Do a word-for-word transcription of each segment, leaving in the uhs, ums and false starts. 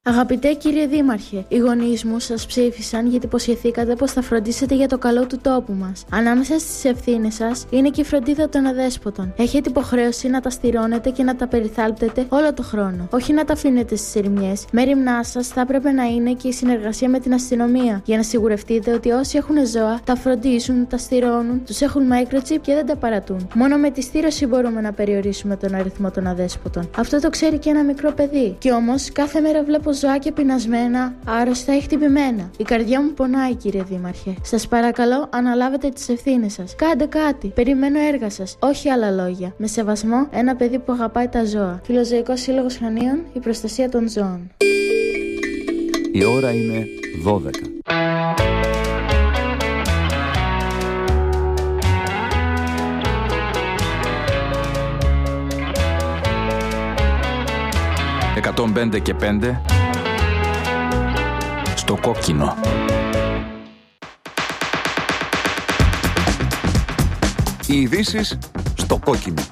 Αγαπητέ κύριε Δήμαρχε, οι γονείς μου σας ψήφισαν γιατί υποσχεθήκατε πως θα φροντίσετε για το καλό του τόπου μας. Ανάμεσα στις ευθύνες σας είναι και η φροντίδα των αδέσποτων. Έχετε υποχρέωση να τα στηρώνετε και να τα περιθάλπτετε όλο το χρόνο. Όχι να τα αφήνετε στις ερημιές. Μέριμνά σας θα έπρεπε να είναι και η συνεργασία με την αστυνομία. Για να σιγουρευτείτε ότι όσοι έχουν ζώα τα φροντίζουν, τα στηρώνουν, τους έχουν microchip και δεν τα παρατούν. Μόνο με τη στήρωση μπορούμε να περιορίσουμε τον αριθμό των αδέσποτων. Αυτό το ξέρει και ένα μικρό παιδί. Κι όμως κάθε μέρα βλέπω ζωάκια πεινασμένα, άρρωστα ή χτυπημένα. Η καρδιά μου πονάει, κύριε Δήμαρχε. Σας παρακαλώ, αναλάβετε τις ευθύνες σας. Κάντε κάτι. Περιμένω έργα σας. Όχι άλλα λόγια. Με σεβασμό, ένα παιδί που αγαπάει τα ζώα. Φιλοζωικός Σύλλογος Χανίων, η προστασία των ζώων. Η ώρα είναι δώδεκα. εκατόν πέντε και πέντε στο κόκκινο. Οι ειδήσεις στο κόκκινο.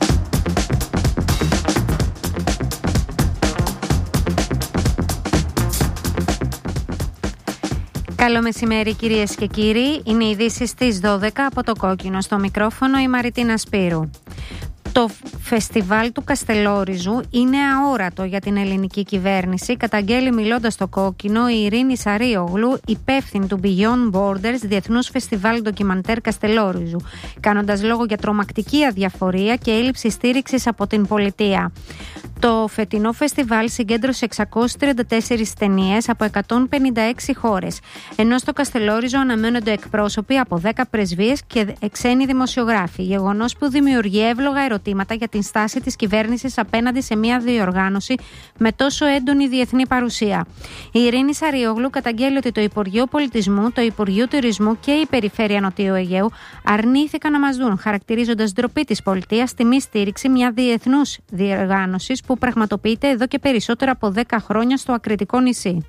Καλό μεσημέρι κυρίες και κύριοι, είναι οι ειδήσεις στις δώδεκα από το κόκκινο. Στο μικρόφωνο η Μαριτίνα Σπύρου. Το φεστιβάλ του Καστελόριζου είναι αόρατο για την ελληνική κυβέρνηση, καταγγέλει μιλώντας στο κόκκινο η Ειρήνη Σαρίογλου, υπεύθυνη του Beyond Borders Διεθνούς Φεστιβάλ Ντοκιμαντέρ Καστελόριζου, κάνοντας λόγο για τρομακτική αδιαφορία και έλλειψη στήριξης από την πολιτεία. Το φετινό φεστιβάλ συγκέντρωσε εξακόσιες τριάντα τέσσερις ταινίες από εκατόν πενήντα έξι χώρες, ενώ στο Καστελόριζο αναμένονται εκπρόσωποι από δέκα πρεσβείες και ξένοι δημοσιογράφοι, γεγονός που δημιουργεί εύλογα ερωτήματα για την στάση της κυβέρνησης απέναντι σε μια διοργάνωση με τόσο έντονη διεθνή παρουσία. Η Ειρήνη Σαρίογλου καταγγέλει ότι το Υπουργείο Πολιτισμού, το Υπουργείο Τουρισμού και η Περιφέρεια Νοτιού Αιγαίου αρνήθηκαν να μας δουν, χαρακτηρίζοντας ντροπή της πολιτείας στη μη στήριξη μια διεθνούς διοργάνωσης που πραγματοποιείται εδώ και περισσότερα από δέκα χρόνια στο ακριτικό νησί.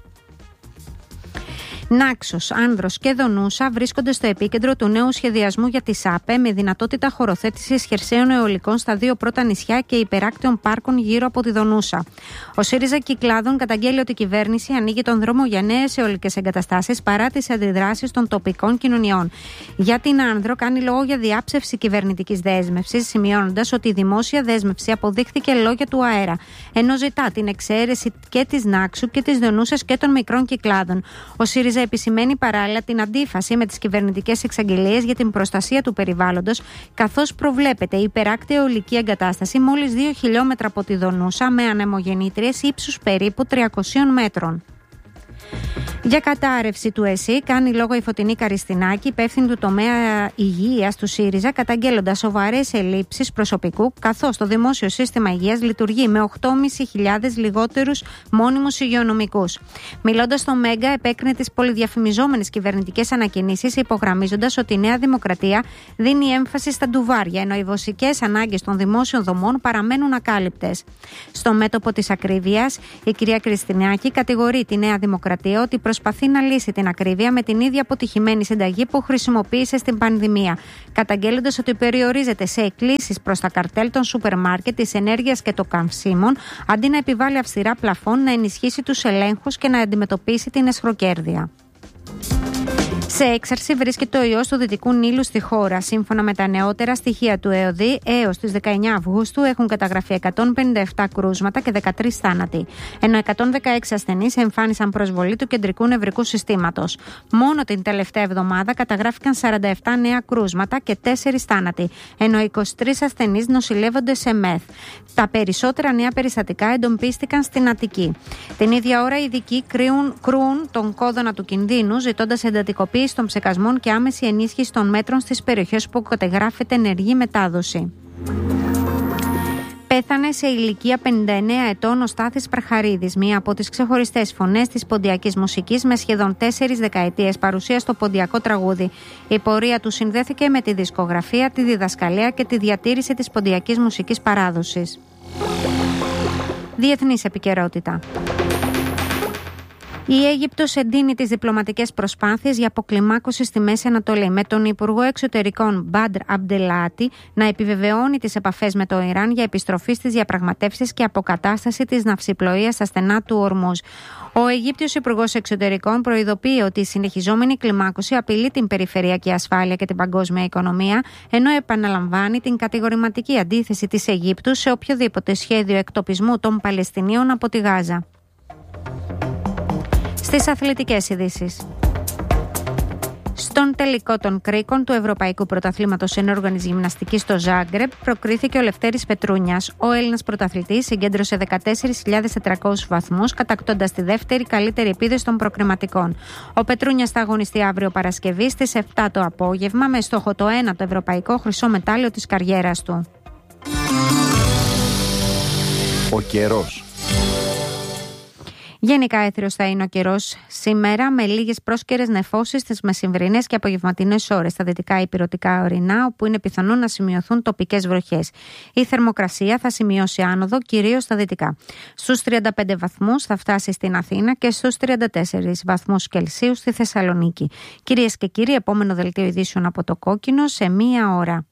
Νάξος, Άνδρος και Δονούσα βρίσκονται στο επίκεντρο του νέου σχεδιασμού για τη ΣΑΠΕ με δυνατότητα χωροθέτησης χερσαίων αιωλικών στα δύο πρώτα νησιά και υπεράκτιων πάρκων γύρω από τη Δονούσα. Ο ΣΥΡΙΖΑ Κυκλάδων καταγγέλει ότι η κυβέρνηση ανοίγει τον δρόμο για νέες αιωλικές εγκαταστάσεις παρά τις αντιδράσεις των τοπικών κοινωνιών. Για την Άνδρο κάνει λόγο για διάψευση κυβερνητικής δέσμευσης, σημειώνοντας ότι η δημόσια δέσμευση αποδείχθηκε λόγια του αέρα, ενώ ζητά την εξαίρεση και της Νάξου και της Δονούσας και των μικρών Κυκλάδων. Ο ΣΥΡΙΖΑ επισημαίνει παράλληλα την αντίφαση με τις κυβερνητικές εξαγγελίες για την προστασία του περιβάλλοντος, καθώς προβλέπεται η υπεράκτη αιωλική εγκατάσταση μόλις δύο χιλιόμετρα από τη Δονούσα με ανεμογεννήτριες ύψους περίπου τριακόσια μέτρων. Για κατάρρευση του ΕΣΥ κάνει λόγο η Φωτεινή Καριστινάκη, υπεύθυνη του τομέα υγείας του ΣΥΡΙΖΑ, καταγγέλλοντας σοβαρές ελλείψεις προσωπικού, καθώς το δημόσιο σύστημα υγείας λειτουργεί με οκτώ χιλιάδες πεντακόσιους λιγότερους μόνιμους υγειονομικούς. Μιλώντας στο Μέγκα, επέκρινε τις πολυδιαφημιζόμενες κυβερνητικές ανακοινήσεις, υπογραμμίζοντας ότι η Νέα Δημοκρατία δίνει έμφαση στα ντουβάρια, ενώ οι βασικές ανάγκες των δημόσιων δομών παραμένουν ακάλυπτες. Στο μέτωπο της ακρίβειας, η κυρία Κριστινάκη κατηγορεί τη Νέα Δημοκρατία ότι προσπαθεί να λύσει την ακρίβεια με την ίδια αποτυχημένη συνταγή που χρησιμοποίησε στην πανδημία, καταγγέλλοντας ότι περιορίζεται σε εκκλήσεις προς τα καρτέλ των σούπερ μάρκετ, της ενέργειας και των καυσίμων, αντί να επιβάλλει αυστηρά πλαφόν, να ενισχύσει τους ελέγχους και να αντιμετωπίσει την αισχροκέρδεια. Σε έξαρση βρίσκεται ο ιός του Δυτικού Νείλου στη χώρα. Σύμφωνα με τα νεότερα στοιχεία του ΕΟΔΗ, έως τις δεκαεννέα Αυγούστου έχουν καταγραφεί εκατόν πενήντα επτά κρούσματα και δεκατρείς θάνατοι, ενώ εκατόν δεκαέξι ασθενείς εμφάνισαν προσβολή του κεντρικού νευρικού συστήματος. Μόνο την τελευταία εβδομάδα καταγράφηκαν σαράντα επτά νέα κρούσματα και τέσσερις θάνατοι, ενώ είκοσι τρεις ασθενείς νοσηλεύονται σε ΜΕΘ. Τα περισσότερα νέα περιστατικά εντοπίστηκαν στην Αττική. Την ίδια ώρα οι ειδικοί κρούν τον κόδωνα του κινδύνου, ζητώντας εντατικοποίηση των ψεκασμών και άμεση ενίσχυση των μέτρων στις περιοχές που κατεγράφεται ενεργή μετάδοση. Πέθανε σε ηλικία πενήντα εννέα ετών ο Στάθης Πραχαρίδης, μία από τις ξεχωριστές φωνές της ποντιακής μουσικής με σχεδόν τέσσερις δεκαετίες παρουσία στο ποντιακό τραγούδι. Η πορεία του συνδέθηκε με τη δισκογραφία, τη διδασκαλία και τη διατήρηση της ποντιακής μουσικής παράδοσης. Διεθνής επικαιρότητα. Η Αίγυπτος εντείνει τις διπλωματικές προσπάθειες για αποκλιμάκωση στη Μέση Ανατολή, με τον Υπουργό Εξωτερικών Μπαντρ Αμπντελάτη να επιβεβαιώνει τις επαφές με το Ιράν για επιστροφή στις διαπραγματεύσεις και αποκατάσταση της ναυσιπλοείας στα στενά του Ορμούζ. Ο Αιγύπτιος Υπουργός Εξωτερικών προειδοποιεί ότι η συνεχιζόμενη κλιμάκωση απειλεί την περιφερειακή ασφάλεια και την παγκόσμια οικονομία, ενώ επαναλαμβάνει την κατηγορηματική αντίθεση της Αιγύπτου σε οποιοδήποτε σχέδιο εκτοπισμού των Παλαιστινίων από τη Γάζα. Στις αθλητικές ειδήσεις. Στον τελικό των κρίκων του Ευρωπαϊκού Πρωταθλήματος Ενόργανης Γυμναστικής στο Ζάγκρεπ προκρίθηκε ο Λευτέρης Πετρούνιας. Ο Έλληνας πρωταθλητής συγκέντρωσε δεκατέσσερις χιλιάδες τετρακόσιους βαθμούς, κατακτώντας τη δεύτερη καλύτερη επίδοση των προκριματικών. Ο Πετρούνιας θα αγωνιστεί αύριο Παρασκευή στις επτά το απόγευμα, με στόχο το ένατο ευρωπαϊκό χρυσό μετάλλιο της καριέρας του. Ο καιρός. Γενικά έθριος θα είναι ο καιρός σήμερα, με λίγες πρόσκαιρες νεφώσεις στις μεσημβρινές και απογευματινές ώρες στα δυτικά ηπειρωτικά ορεινά, όπου είναι πιθανόν να σημειωθούν τοπικές βροχές. Η θερμοκρασία θα σημειώσει άνοδο κυρίως στα δυτικά. Στους τριάντα πέντε βαθμούς θα φτάσει στην Αθήνα και στους τριάντα τέσσερις βαθμούς Κελσίου στη Θεσσαλονίκη. Κυρίες και κύριοι, επόμενο δελτίο ειδήσεων από το Κόκκινο σε μία ώρα.